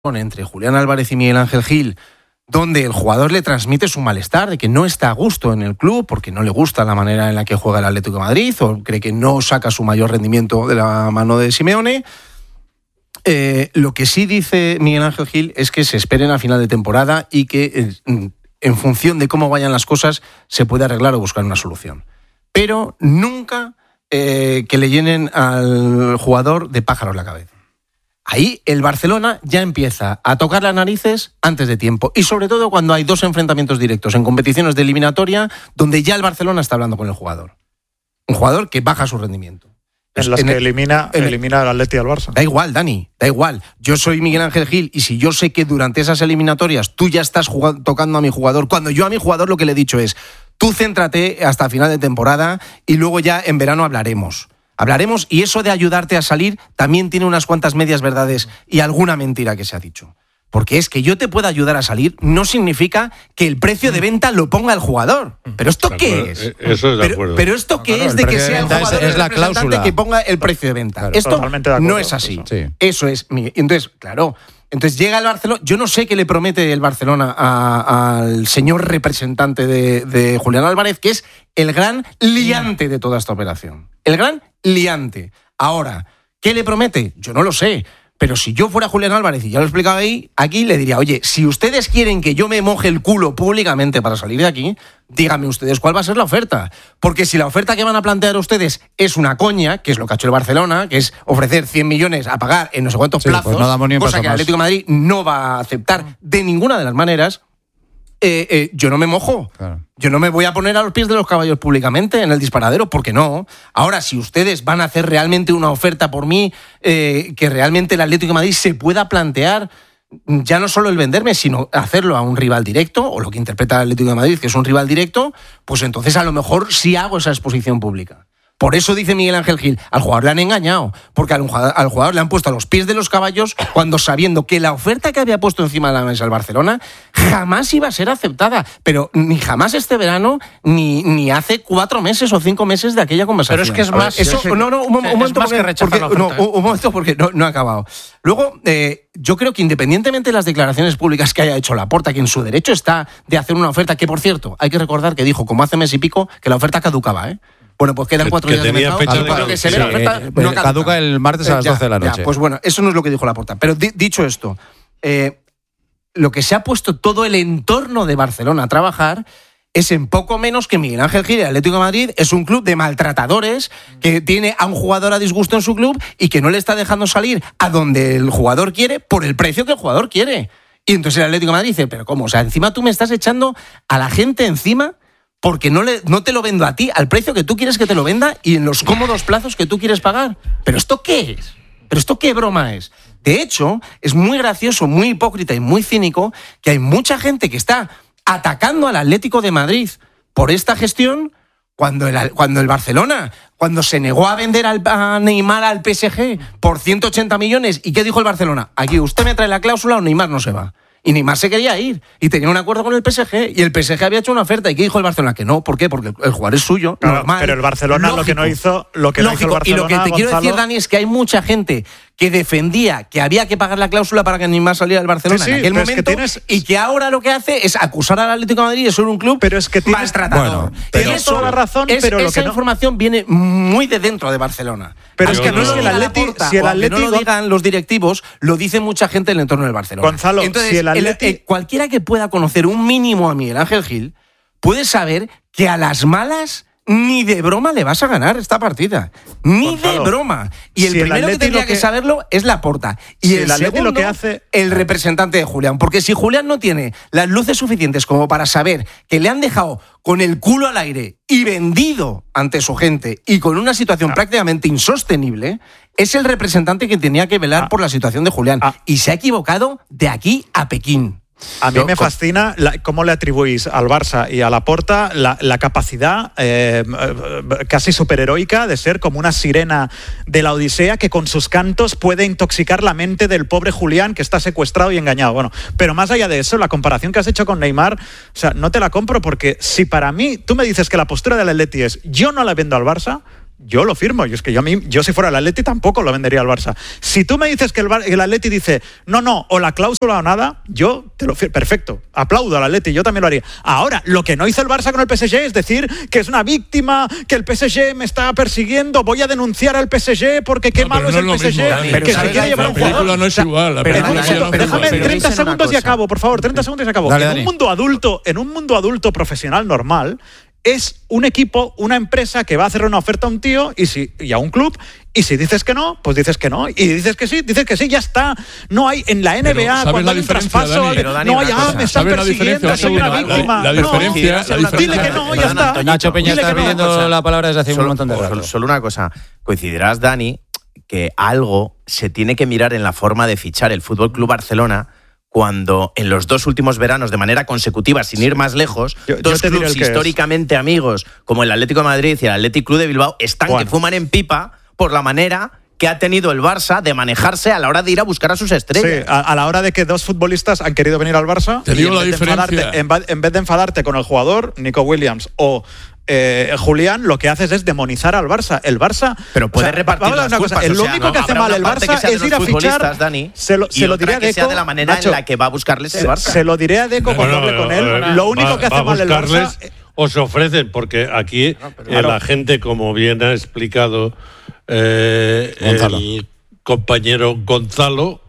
entre Julián Álvarez y Miguel Ángel Gil, donde el jugador le transmite su malestar de que no está a gusto en el club porque no le gusta la manera en la que juega el Atlético de Madrid o cree que no saca su mayor rendimiento de la mano de Simeone. Lo que sí dice Miguel Ángel Gil es que se esperen a final de temporada y que en función de cómo vayan las cosas se puede arreglar o buscar una solución. Pero nunca que le llenen al jugador de pájaros la cabeza. Ahí el Barcelona ya empieza a tocar las narices antes de tiempo y sobre todo cuando hay 2 enfrentamientos directos en competiciones de eliminatoria donde ya el Barcelona está hablando con el jugador. Un jugador que baja su rendimiento. En las que elimina al Atleti y al Barça. Da igual, Dani, da igual. Yo soy Miguel Ángel Gil y si yo sé que durante esas eliminatorias tú ya estás tocando a mi jugador, cuando yo a mi jugador lo que le he dicho es tú céntrate hasta final de temporada y luego ya en verano hablaremos, y eso de ayudarte a salir también tiene unas cuantas medias verdades y alguna mentira que se ha dicho. Porque es que yo te pueda ayudar a salir no significa que el precio de venta lo ponga el jugador. ¿Pero esto qué es? Eso es de acuerdo. Pero esto qué es de que sea el jugador es la cláusula que ponga el precio de venta. Claro, esto acuerdo, no es así. Eso es. Entonces, claro, llega el Barcelona. Yo no sé qué le promete el Barcelona al señor representante de Julián Álvarez, que es el gran liante de toda esta operación. El gran liante. Ahora, ¿qué le promete? Yo no lo sé. Pero si yo fuera Julián Álvarez, y ya lo he explicado aquí le diría, oye, si ustedes quieren que yo me moje el culo públicamente para salir de aquí, díganme ustedes cuál va a ser la oferta. Porque si la oferta que van a plantear ustedes es una coña, que es lo que ha hecho el Barcelona, que es ofrecer 100 millones a pagar en no sé cuántos plazos, pues no damos ni un cosa paso que el más. Atlético de Madrid no va a aceptar de ninguna de las maneras, yo no me mojo. Claro. Yo no me voy a poner a los pies de los caballos públicamente en el disparadero, porque no. Ahora, si ustedes van a hacer realmente una oferta por mí, que realmente el Atlético de Madrid se pueda plantear ya no solo el venderme, sino hacerlo a un rival directo, o lo que interpreta el Atlético de Madrid, que es un rival directo, pues entonces a lo mejor sí hago esa exposición pública. Por eso dice Miguel Ángel Gil, al jugador le han engañado, porque al jugador le han puesto a los pies de los caballos cuando sabiendo que la oferta que había puesto encima de la mesa el Barcelona jamás iba a ser aceptada, pero ni jamás este verano, ni hace 4 meses o 5 meses de aquella conversación. Pero es que es más... Un momento, que rechazar la oferta. Un momento porque no ha acabado. Luego, yo creo que independientemente de las declaraciones públicas que haya hecho Laporta, que en su derecho está de hacer una oferta, que por cierto, hay que recordar que dijo, como hace mes y pico, que la oferta caducaba, ¿eh? Bueno, pues quedan 4 días de mercado. Caduca el martes a las 12 de la noche. Pues bueno, eso no es lo que dijo Laporta. Pero dicho esto, lo que se ha puesto todo el entorno de Barcelona a trabajar es en poco menos que Miguel Ángel Gil, el Atlético de Madrid, es un club de maltratadores que tiene a un jugador a disgusto en su club y que no le está dejando salir a donde el jugador quiere por el precio que el jugador quiere. Y entonces el Atlético de Madrid dice, pero ¿cómo? O sea, encima tú me estás echando a la gente encima porque no te lo vendo a ti al precio que tú quieres que te lo venda y en los cómodos plazos que tú quieres pagar. ¿Pero esto qué es? ¿Pero esto qué broma es? De hecho, es muy gracioso, muy hipócrita y muy cínico que hay mucha gente que está atacando al Atlético de Madrid por esta gestión cuando el Barcelona, cuando se negó a vender a Neymar al PSG por 180 millones. ¿Y qué dijo el Barcelona? Aquí usted me trae la cláusula o Neymar no se va. Y Neymar se quería ir y tenía un acuerdo con el PSG y el PSG había hecho una oferta. ¿Y qué dijo el Barcelona? Que no, ¿por qué? Porque el jugador es suyo, claro, normal. Pero el Barcelona lógico, lo que no hizo el Barcelona, y lo que te quiero decir, Dani, es que hay mucha gente que defendía que había que pagar la cláusula para que Neymar saliera del Barcelona en aquel momento, y que ahora lo que hace es acusar al Atlético de Madrid de ser un club maltratador. Bueno, tienes toda la razón, pero esa información viene muy de dentro de Barcelona. Pero es que no es que el Atlético, si el Atlético no lo digan los directivos, lo dice mucha gente en el entorno del Barcelona. Gonzalo, entonces, si el Atlético, cualquiera que pueda conocer un mínimo a Miguel Ángel Gil puede saber que a las malas ni de broma le vas a ganar esta partida. Ni Gonzalo, de broma. Y el primero que tendría que saberlo es Laporta. Y si el segundo, lo que hace el representante de Julián. Porque si Julián no tiene las luces suficientes como para saber que le han dejado con el culo al aire y vendido ante su gente y con una situación prácticamente insostenible, es el representante que tenía que velar por la situación de Julián. Y se ha equivocado de aquí a Pekín. A mí me fascina cómo le atribuís al Barça y a Laporta la capacidad casi superheroica de ser como una sirena de la Odisea que con sus cantos puede intoxicar la mente del pobre Julián que está secuestrado y engañado. Bueno, pero más allá de eso, la comparación que has hecho con Neymar, o sea, no te la compro porque si para mí tú me dices que la postura del Atleti es yo no la vendo al Barça, yo lo firmo. Yo si fuera el Atleti tampoco lo vendería al Barça. Si tú me dices que el Atleti dice no, o la cláusula o nada, yo te lo firmo. Perfecto. Aplaudo al Atleti, yo también lo haría. Ahora, lo que no hizo el Barça con el PSG es decir que es una víctima, que el PSG me está persiguiendo, voy a denunciar al PSG porque qué malo es el PSG, que se quiere llevar un jugador. No es igual. Déjame 30 segundos y acabo, por favor, 30 segundos y acabo. Dale, en un mundo adulto profesional normal, es un equipo, una empresa que va a hacer una oferta a un tío y a un club, y si dices que no, pues dices que no, y dices que sí, ya está. No hay en la NBA cuando hay un traspaso, no hay, me están persiguiendo, soy una víctima. La diferencia. Dile que no, ya está. Nacho Peña está pidiendo la palabra desde hace un montón de rato. Solo una cosa, coincidirás, Dani, que algo se tiene que mirar en la forma de fichar el Fútbol Club Barcelona cuando en los 2 últimos veranos de manera consecutiva, sin ir más lejos, dos clubes históricamente amigos como el Atlético de Madrid y el Athletic Club de Bilbao están que fuman en pipa por la manera que ha tenido el Barça de manejarse a la hora de ir a buscar a sus estrellas. Sí, a la hora de que 2 futbolistas han querido venir al Barça, te digo la diferencia. En vez de enfadarte con el jugador, Nico Williams o Julián, lo que haces es demonizar al Barça. El Barça... Pero puede repartir las culpas. Lo único que hace mal el Barça es ir a fichar... Dani, se lo diré a Deco. Sea de la manera en la que va a buscarles el Barça. Se lo diré a Deco cuando hable con él. Lo único que hace mal el Barça... Os ofrecen, porque aquí la gente, como bien ha explicado el compañero Gonzalo,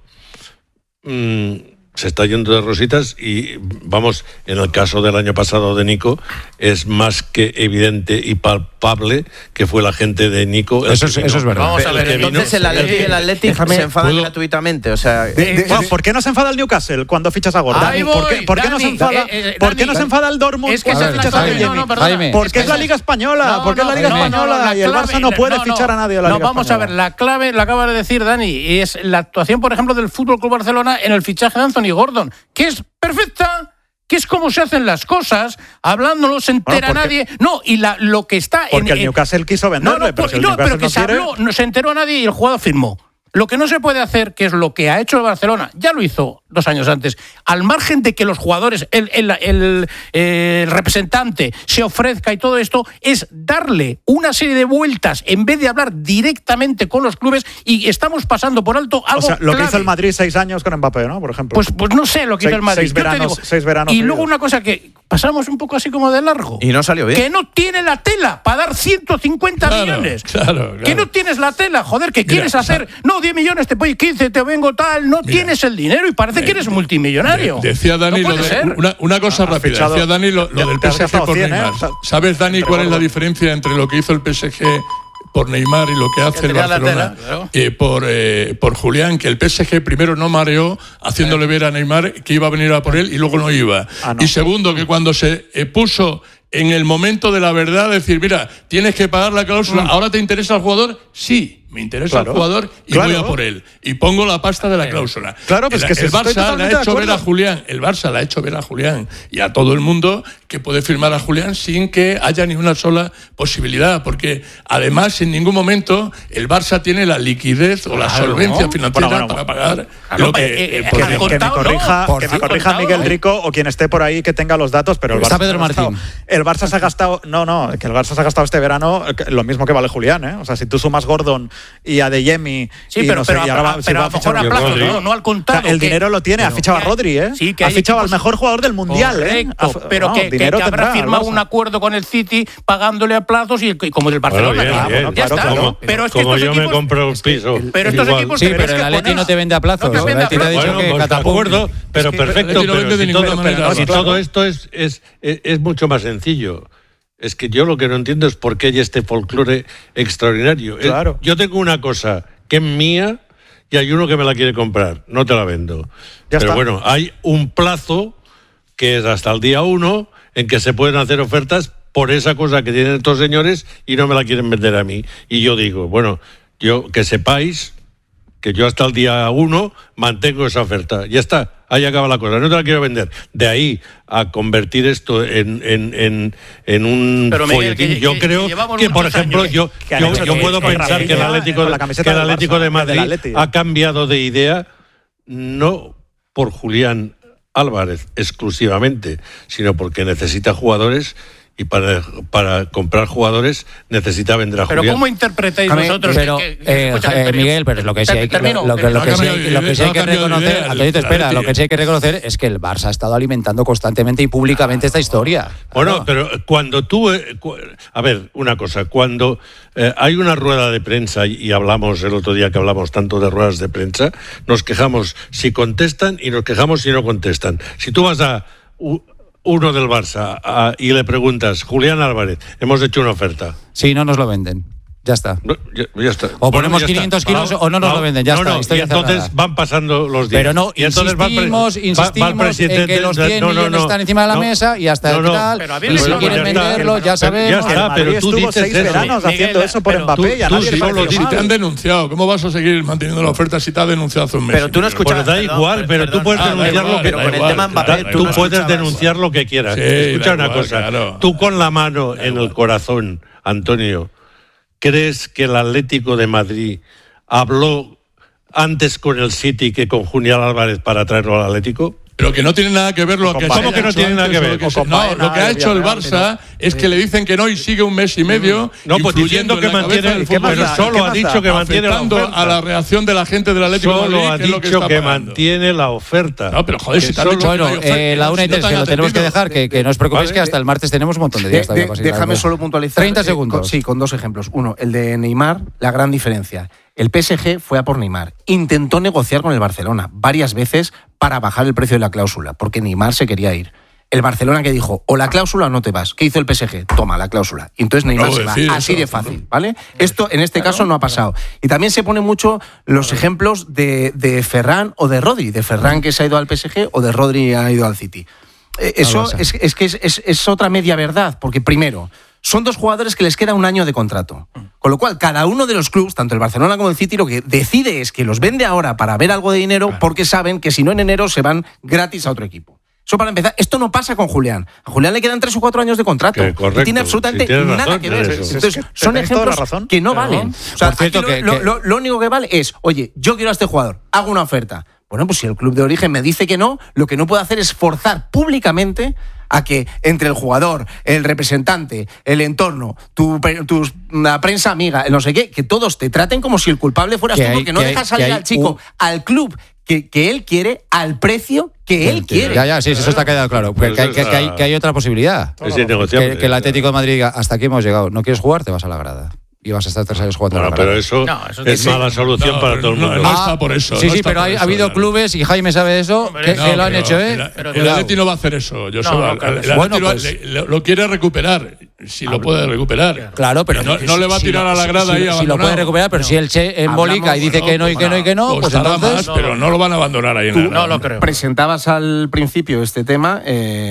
se está yendo de rositas y, vamos, en el caso del año pasado de Nico, es más que evidente y palpable que fue la gente de Nico. Eso es verdad. Vamos a ver, entonces el Atlético se enfadan gratuitamente. O sea, ¿por qué no se enfada el Newcastle cuando fichas a Gordon? ¿Por qué no se enfada? ¿Por qué no se enfada el Dortmund cuando fichas a Jamie? Porque es la Liga Española. Porque es la Liga Española y el Barça no puede fichar a nadie de la Liga Española. Vamos a ver, la clave la acaba de decir Dani, y es la actuación, por ejemplo, del Fútbol Club Barcelona en el fichaje de Anthony Gordon, que es perfecta, que es como se hacen las cosas, hablando no se entera nadie. No, y lo que está porque el Newcastle quiso venderle, pero que se habló, no se enteró nadie y el jugador firmó. Lo que no se puede hacer, que es lo que ha hecho el Barcelona, ya lo hizo 2 años antes, al margen de que los jugadores, el representante se ofrezca y todo esto, es darle una serie de vueltas en vez de hablar directamente con los clubes, y estamos pasando por alto algo. O sea, lo clave. Que hizo el Madrid 6 años con Mbappé, ¿no? Por ejemplo. Pues no sé lo que hizo el Madrid. 6 veranos. Y luego una cosa que pasamos un poco así como de largo. Y no salió bien. Que no tiene la tela para dar 150 millones. Claro. Que no tienes la tela, joder, que quieres hacer. No, 10 millones, te voy 15, te vengo tal. No tienes el dinero y parece que eres multimillonario. Decía Dani una cosa rápida. Decía Dani lo del PSG por Neymar. ¿Sabes, Dani, cuál es la diferencia entre lo que hizo el PSG por Neymar y lo que hace el Barcelona por Julián? Que el PSG primero no mareó haciéndole ver a Neymar que iba a venir a por él y luego no iba. Y segundo, que cuando se puso en el momento de la verdad, decir, mira, tienes que pagar la cláusula, ¿ahora te interesa el jugador? Sí, me interesa el jugador y voy a por él. Y pongo la pasta de la cláusula. Claro, pues el Barça le ha hecho ver a Julián, el Barça le ha hecho ver a Julián y a todo el mundo que puede firmar a Julián sin que haya ni una sola posibilidad, porque además en ningún momento el Barça tiene la liquidez o la solvencia financiera para pagar lo que me corrija Miguel Rico o quien esté por ahí que tenga los datos, pero el Barça Pedro Martín. El Barça se ha gastado que el Barça se ha gastado este verano lo mismo que vale Julián, ¿eh? O sea, si tú sumas Gordon y a Adeyemi y pero ahora a mejor a plazo, no al contado. El dinero lo tiene, ha fichado a Rodri, ¿eh? Sí, ha fichado al mejor jugador del mundial, correcto, pero que habrá firmado un acuerdo con el City pagándole a plazos y como del Barcelona. Ya está. Pero es que como yo me compro un piso. Pero estos equipos sí, pero el Atleti no te vende a plazos. El Atleti te ha dicho que de acuerdo, pero perfecto. Pero si todo esto es mucho más sencillo. Es que yo lo que no entiendo es por qué hay este folclore extraordinario. Claro. Yo tengo una cosa que es mía y hay uno que me la quiere comprar. No te la vendo. Pero bueno, hay un plazo que es hasta el día 1 en que se pueden hacer ofertas por esa cosa que tienen estos señores y no me la quieren vender a mí. Y yo digo, bueno, que sepáis que yo hasta el día 1 mantengo esa oferta. Ya está. Ahí acaba la cosa, no te la quiero vender. De ahí a convertir esto en un folletín. Yo creo que, por ejemplo, yo puedo pensar que el Atlético de Madrid ha cambiado de idea, no por Julián Álvarez exclusivamente, sino porque necesita jugadores y para comprar jugadores necesita vender a Julián. Pero ¿cómo interpretáis vosotros? Pero, Miguel, pero lo que sí hay que reconocer, Antonito, espera, lo que sí hay que reconocer es que el Barça ha estado alimentando constantemente y públicamente esta historia. Bueno, pero cuando tú... a ver, una cosa, cuando hay una rueda de prensa, y hablamos el otro día que hablamos tanto de ruedas de prensa, nos quejamos si contestan y nos quejamos si no contestan. Si tú vas a uno del Barça y le preguntas, Julián Álvarez, hemos hecho una oferta. Sí, no nos lo venden. Ya está. No, ya está. O ponemos 500 kilos o no nos lo venden. Ya está. Y entonces van pasando los días. Pero no, y entonces insistimos en que los 100 millones están encima de la mesa y hasta el tal. Y si quieren venderlo, ya sabemos. Ya está, pero tú dices 6 veranos haciendo eso por Mbappé y a nadie le parece Si mal. te han denunciado, ¿cómo vas a seguir manteniendo la oferta si te ha denunciado hace un mes? Pero tú no escuchas. Da igual, pero tú puedes denunciar lo que Pero con el tema Mbappé, tú puedes denunciar lo que quieras. Escucha una cosa. Tú con la mano en el corazón, Antonio, ¿crees que el Atlético de Madrid habló antes con el City que con Julián Álvarez para traerlo al Atlético? Pero que no tiene nada que ver lo que ¿Cómo que no tiene nada que ver? No, lo que ha hecho el Barça es que le dicen que no y sigue un mes y medio. No, pues diciendo que mantiene, pero solo ha dicho que mantiene la oferta. A la reacción de la gente del Atlético de Madrid. Solo ha dicho que mantiene la oferta. No, pero joder, si te han dicho bueno, la 1:03, que lo tenemos que dejar, que no os preocupéis que hasta el martes tenemos un montón de días todavía. Déjame solo puntualizar. 30 segundos. Sí, con 2 ejemplos. Uno, el de Neymar, la gran diferencia. El PSG fue a por Neymar. Intentó negociar con el Barcelona varias veces para bajar el precio de la cláusula, porque Neymar se quería ir. El Barcelona que dijo, o la cláusula o no te vas. ¿Qué hizo el PSG? Toma la cláusula. Y entonces Neymar se va. Así de fácil, ¿vale? Esto en este caso no ha pasado. Y también se pone mucho los ejemplos de Ferran o de Rodri. De Ferran que se ha ido al PSG o de Rodri que ha ido al City. Eso es otra media verdad, porque primero, son 2 jugadores que les queda un año de contrato. Con lo cual, cada uno de los clubes, tanto el Barcelona como el City, lo que decide es que los vende ahora para ver algo de dinero, porque saben que si no en enero se van gratis a otro equipo. Eso para empezar. Esto no pasa con Julián. A Julián le quedan 3 o 4 años de contrato. Correcto, tiene absolutamente nada que ver. Entonces, son ejemplos que no valen. O sea, cierto, lo único que vale es, oye, yo quiero a este jugador, hago una oferta. Bueno, pues si el club de origen me dice que no, lo que no puedo hacer es forzar públicamente a que entre el jugador, el representante, el entorno, la prensa amiga, no sé qué, que todos te traten como si el culpable fueras tú, porque no dejas salir al chico al club que él quiere, al precio que él quiere. Ya, sí, eso está quedado claro. Que hay otra posibilidad. Que el Atlético de Madrid diga, hasta aquí hemos llegado, no quieres jugar, te vas a la grada. Y vas a estar 3 años jugando. Bueno, pero eso es mala solución para todo el mundo. No está por eso. Sí, pero ha habido clubes, y Jaime sabe eso, que lo han hecho, ¿eh? El Atleti no va a hacer eso. El Atleti lo quiere recuperar, si lo puede recuperar. Claro, pero no le va a tirar a la grada y si lo puede recuperar, pero si el Che embolica y dice que no y que no y que no, pues entonces... Pero no lo van a abandonar ahí en la grada. No lo creo. Presentabas al principio este tema,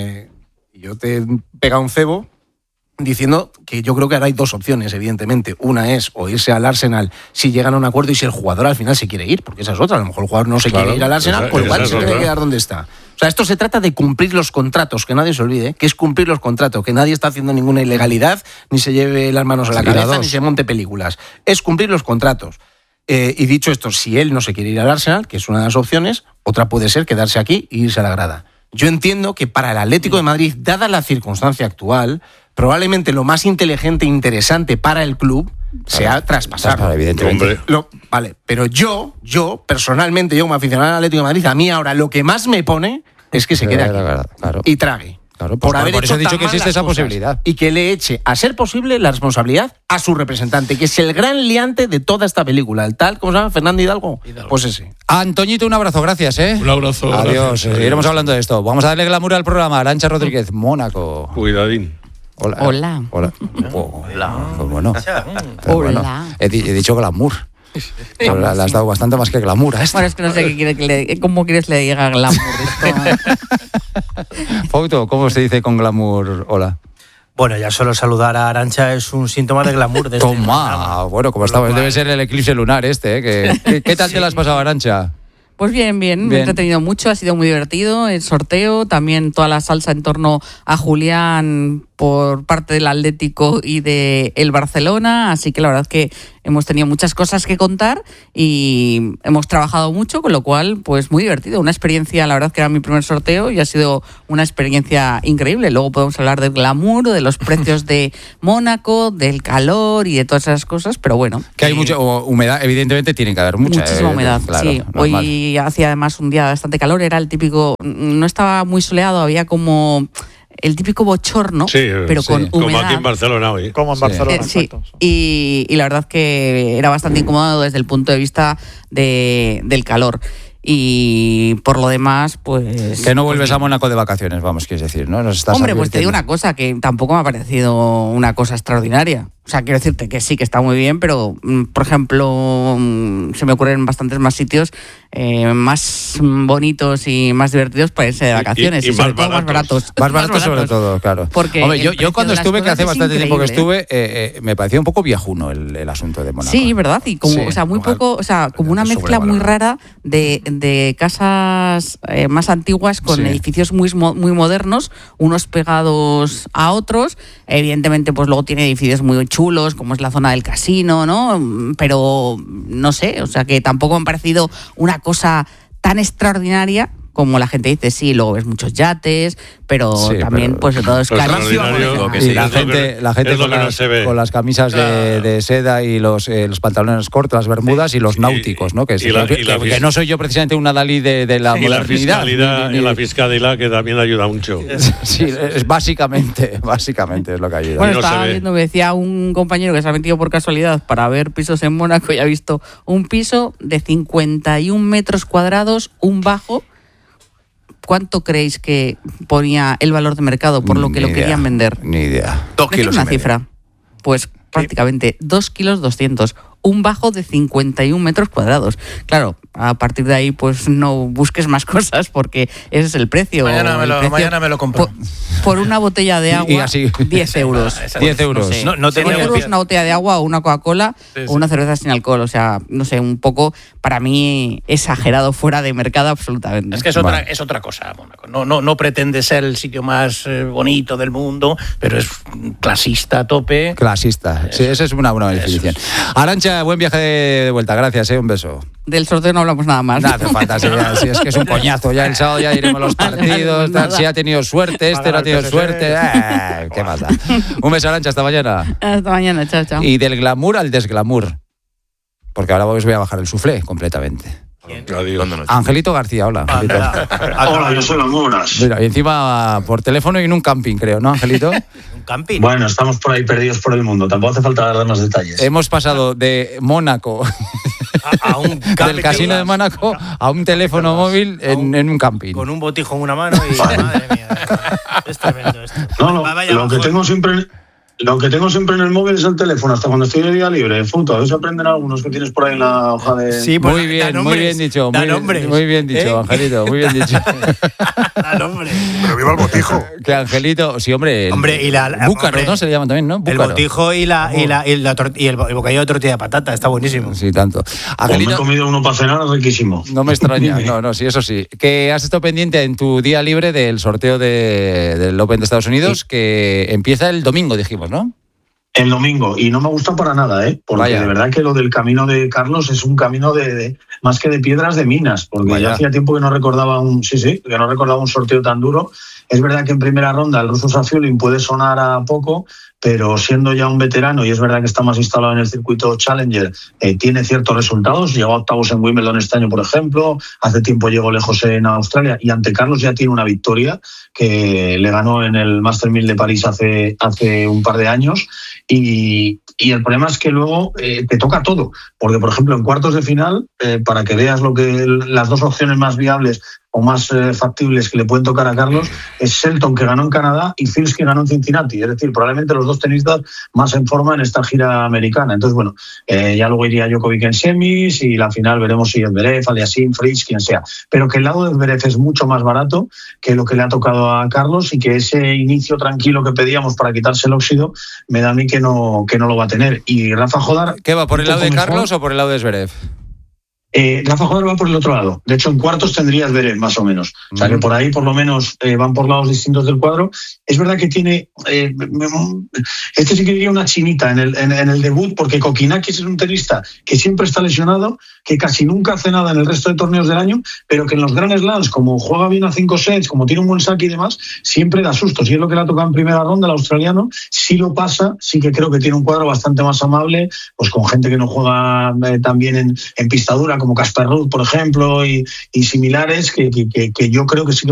yo te he pegado un cebo diciendo que yo creo que ahora hay 2 opciones, evidentemente. Una es o irse al Arsenal si llegan a un acuerdo y si el jugador al final se quiere ir, porque esa es otra. A lo mejor el jugador no se quiere ir al Arsenal, por igual se tiene que quedar donde está. O sea, esto se trata de cumplir los contratos, que nadie se olvide, que es cumplir los contratos, que nadie está haciendo ninguna ilegalidad, ni se lleve las manos a la cabeza, ni se monte películas. Es cumplir los contratos. Y dicho esto, si él no se quiere ir al Arsenal, que es una de las opciones, otra puede ser quedarse aquí e irse a la grada. Yo entiendo que para el Atlético de Madrid, dada la circunstancia actual, probablemente lo más inteligente e interesante para el club sea traspasarlo. Evidentemente. Vale, pero yo personalmente, yo como aficionado al Atlético de Madrid, a mí ahora lo que más me pone es que se quede aquí y trague. Claro, por eso he dicho que existe esa posibilidad. Y que le eche, a ser posible, la responsabilidad a su representante, que es el gran liante de toda esta película. El tal, ¿cómo se llama? Fernando Hidalgo. Pues ese. Antoñito, un abrazo, gracias. Un abrazo. Adiós, seguiremos hablando de esto. Vamos a darle glamour al programa. Arantxa Rodríguez, Mónaco. Cuidadín. Hola. Pues bueno. Hola. He dicho glamour. Le has dado bastante más que glamour a esto. Bueno, es que no sé cómo quieres le diga glamour esto. Fauto, ¿cómo se dice con glamour? Hola. Bueno, ya solo saludar a Arantxa es un síntoma de glamour. De Toma, bueno, como estaba, debe ser el eclipse lunar ¿Qué tal te lo has pasado, Arantxa? Pues bien, me he entretenido mucho, ha sido muy divertido el sorteo, también toda la salsa en torno a Julián, por parte del Atlético y del Barcelona, así que la verdad que hemos tenido muchas cosas que contar y hemos trabajado mucho, con lo cual, pues muy divertido. Una experiencia, la verdad que era mi primer sorteo y ha sido una experiencia increíble. Luego podemos hablar del glamour, de los precios de Mónaco, del calor y de todas esas cosas, pero bueno. Que hay mucha humedad, evidentemente tiene que haber mucha. Muchísima humedad, claro, sí. Normal. Hoy hacía además un día bastante calor, era el típico, no estaba muy soleado, había como el típico bochorno, pero con humedad. Como aquí en Barcelona hoy. Como en Barcelona, sí. Y la verdad que era bastante incómodo desde el punto de vista del calor. Y por lo demás, pues... Que no vuelves a Mónaco de vacaciones, vamos, quieres decir, ¿no? Hombre, pues te digo una cosa, que tampoco me ha parecido una cosa extraordinaria. O sea, quiero decirte que sí, que está muy bien, pero, por ejemplo, se me ocurren bastantes más sitios más bonitos y más divertidos para irse de vacaciones. Y sobre todo más baratos. Más baratos sobre todo, claro. Porque hombre, yo cuando estuve, que hace bastante tiempo que increíble. estuve, me parecía un poco viejuno el asunto de Mónaco. Sí, ¿verdad? Y como, Sí, o sea, muy poco, o sea, como una mezcla muy rara de casas más antiguas con edificios muy modernos, unos pegados a otros. Evidentemente, pues luego tiene edificios muy chulos, como es la zona del casino, ¿no? Pero no sé, o sea, que tampoco me ha parecido una cosa tan extraordinaria como la gente dice. Sí, luego ves muchos yates, pero también pues todo es carísimo. Y la gente con las camisas de seda y los pantalones cortos, las bermudas y los náuticos, ¿no? Que no soy yo precisamente una Dalí de la modernidad. Y la fiscalidad que también ayuda mucho. Sí, es básicamente es lo que ayuda. Bueno, estaba viendo, me decía un compañero que se ha metido por casualidad para ver pisos en Mónaco y ha visto un piso de 51 metros cuadrados, un bajo. ¿Cuánto creéis que ponía el valor de mercado por lo que lo querían vender? Ni idea. 2 kilos una y medio. cifra. Pues prácticamente 2,2 kilos. Un bajo de 51 metros cuadrados. Claro, a partir de ahí, pues no busques más cosas porque ese es el precio. Mañana me lo compro. Por una botella de agua, y así. 10 euros. 10 euros. No sé, No 10 euros una botella de agua o una Coca-Cola o una cerveza sin alcohol. O sea, no sé, un poco, para mí, exagerado, fuera de mercado absolutamente. Es que es otra cosa, Mónaco. No pretende ser el sitio más bonito del mundo, pero es clasista a tope. Clasista. Sí, esa es una buena definición. Arantxa, buen viaje de vuelta. Gracias, un beso. Del sorteo no hablamos nada más. No hace falta, sí, es que es un coñazo. Ya el sábado ya iremos los partidos. Si ha tenido suerte, no ha tenido suerte. ¿Qué más da? Un beso, Arantxa, hasta mañana. Hasta mañana, chao. Y del glamour al desglamour. Porque ahora os voy a bajar el suflé completamente. Angelito García, hola. Angelito. Hola, yo soy los Muras. Mira, y encima por teléfono y en un camping, creo, ¿no, Angelito? ¿Un camping? Bueno, estamos por ahí perdidos por el mundo. Tampoco hace falta dar más detalles. Hemos pasado de Mónaco, a un camping del casino de Mónaco, a un teléfono móvil en un camping. Con un botijo en una mano y... Madre mía. Es tremendo esto. No, lo que tengo siempre... Lo que tengo siempre en el móvil es el teléfono, hasta cuando estoy de día libre. Foto, a ver si aprenden algunos que tienes por ahí en la hoja de... Sí, pues muy bien dicho, muy bien dicho, Angelito, muy bien dicho. Pero viva el botijo. Que Angelito, sí, hombre, y búcaro, ¿no? Se le llama también, ¿no? Búcaro. El botijo y el bocadillo de tortilla de patata, está buenísimo. Sí, tanto. Angelito, me he comido uno para cenar, riquísimo. No me extraña, no, sí, eso sí. Que has estado pendiente en tu día libre del sorteo del Open de Estados Unidos, que empieza el domingo, dijimos, ¿no? El domingo, y no me gusta para nada, porque de verdad que lo del camino de Carlos es un camino de más que de piedras, de minas, porque ya hacía tiempo que no recordaba un sorteo tan duro. Es verdad que en primera ronda el ruso Safiulin puede sonar a poco, pero siendo ya un veterano, y es verdad que está más instalado en el circuito Challenger, tiene ciertos resultados. Llegó a octavos en Wimbledon este año, por ejemplo. Hace tiempo llegó lejos en Australia, y ante Carlos ya tiene una victoria que le ganó en el Master 1000 de París hace un par de años. Y el problema es que luego te toca todo, porque por ejemplo en cuartos de final, para que veas las dos opciones más viables o más factibles que le pueden tocar a Carlos, es Shelton, que ganó en Canadá, y Fils, que ganó en Cincinnati. Es decir, probablemente los dos tenistas más en forma en esta gira americana. Entonces, bueno, ya luego iría Djokovic en semis, y la final veremos si es Zverev, Aliassime, Fritz, quien sea. Pero que el lado de Zverev es mucho más barato que lo que le ha tocado a Carlos, y que ese inicio tranquilo que pedíamos para quitarse el óxido, me da a mí que no lo va a tener. Y Rafa Jodar... ¿Qué va, por el lado de Carlos o por el lado de Zverev? Rafa Juárez va por el otro lado. De hecho, en cuartos tendría Zverev, más o menos. O sea, que por ahí, por lo menos, van por lados distintos del cuadro. Es verdad que tiene... este sí que diría una chinita en el debut, porque Kokinakis es un tenista que siempre está lesionado, que casi nunca hace nada en el resto de torneos del año, pero que en los Grand Slams, como juega bien a 5 sets, como tiene un buen saque y demás, siempre da sustos. Y es lo que le ha tocado en primera ronda al australiano. Si lo pasa, sí que creo que tiene un cuadro bastante más amable, pues con gente que no juega tan bien en pista dura, como Casper Ruud, por ejemplo, y similares, que yo creo que sí que